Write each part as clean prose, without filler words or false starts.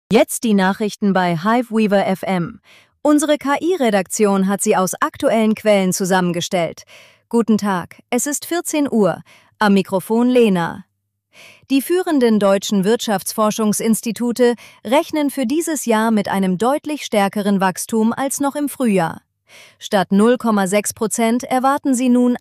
Jetzt die Nachrichten bei Hiveweaver FM. Unsere KI-Redaktion hat sie aus aktuellen Quellen zusammengestellt. Guten Tag, es ist 14 Uhr. Am Mikrofon Lena. Die führenden deutschen Wirtschaftsforschungsinstitute rechnen für dieses Jahr mit einem deutlich stärkeren Wachstum als noch im Frühjahr. Statt 0,6% erwarten sie nun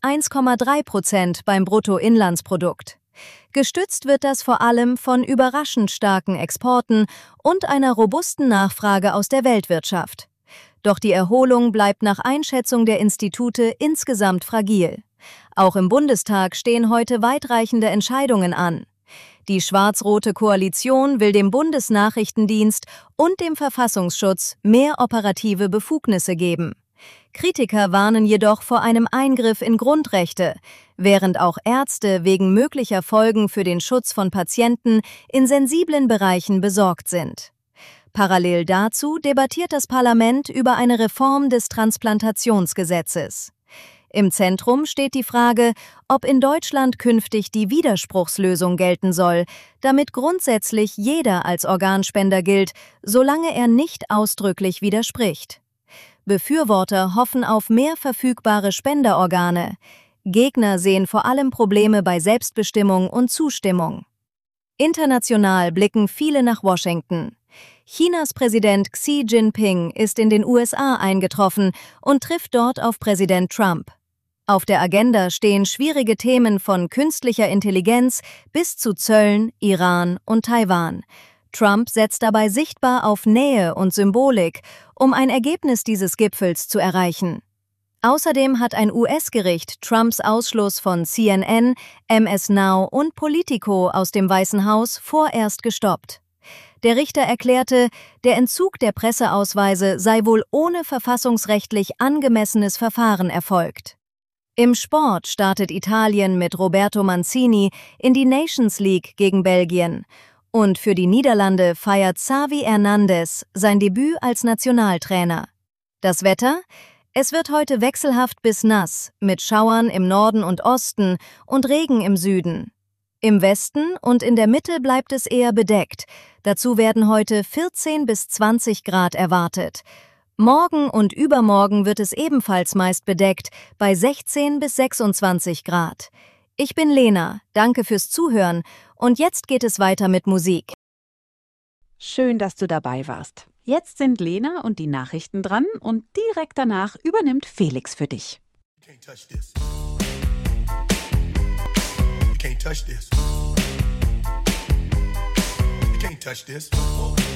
1,3% beim Bruttoinlandsprodukt. Gestützt wird das vor allem von überraschend starken Exporten und einer robusten Nachfrage aus der Weltwirtschaft. Doch die Erholung bleibt nach Einschätzung der Institute insgesamt fragil. Auch im Bundestag stehen heute weitreichende Entscheidungen an. Die schwarz-rote Koalition will dem Bundesnachrichtendienst und dem Verfassungsschutz mehr operative Befugnisse geben. Kritiker warnen jedoch vor einem Eingriff in Grundrechte, während auch Ärzte wegen möglicher Folgen für den Schutz von Patienten in sensiblen Bereichen besorgt sind. Parallel dazu debattiert das Parlament über eine Reform des Transplantationsgesetzes. Im Zentrum steht die Frage, ob in Deutschland künftig die Widerspruchslösung gelten soll, damit grundsätzlich jeder als Organspender gilt, solange er nicht ausdrücklich widerspricht. Befürworter hoffen auf mehr verfügbare Spenderorgane. Gegner sehen vor allem Probleme bei Selbstbestimmung und Zustimmung. International blicken viele nach Washington. Chinas Präsident Xi Jinping ist in den USA eingetroffen und trifft dort auf Präsident Trump. Auf der Agenda stehen schwierige Themen von künstlicher Intelligenz bis zu Zöllen, Iran und Taiwan. Trump setzt dabei sichtbar auf Nähe und Symbolik, um ein Ergebnis dieses Gipfels zu erreichen. Außerdem hat ein US-Gericht Trumps Ausschluss von CNN, MS Now und Politico aus dem Weißen Haus vorerst gestoppt. Der Richter erklärte, der Entzug der Presseausweise sei wohl ohne verfassungsrechtlich angemessenes Verfahren erfolgt. Im Sport startet Italien mit Roberto Mancini in die Nations League gegen Belgien. Und für die Niederlande feiert Xavi Hernandez sein Debüt als Nationaltrainer. Das Wetter? Es wird heute wechselhaft bis nass, mit Schauern im Norden und Osten und Regen im Süden. Im Westen und in der Mitte bleibt es eher bedeckt. Dazu werden heute 14 bis 20 Grad erwartet. Morgen und übermorgen wird es ebenfalls meist bedeckt, bei 16 bis 26 Grad. Ich bin Lena, danke fürs Zuhören und jetzt geht es weiter mit Musik. Schön, dass du dabei warst. Jetzt sind Lena und die Nachrichten dran und direkt danach übernimmt Felix für dich. You can't touch this. You can't touch this. You can't touch this.